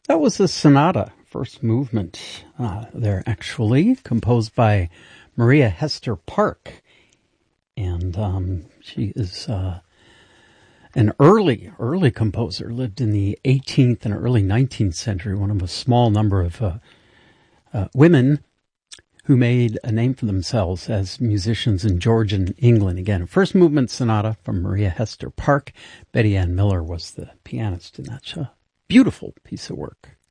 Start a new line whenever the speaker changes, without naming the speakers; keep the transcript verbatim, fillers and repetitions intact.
That was a sonata, first movement uh, there, actually, composed by Maria Hester Park. And um, she is uh, an early, early composer, lived in the eighteenth and early nineteenth century, one of a small number of uh, uh, women who made a name for themselves as musicians in Georgian England. Again, a first movement sonata from Maria Hester Park. Betty Ann Miller was the pianist in that show. Beautiful piece of work.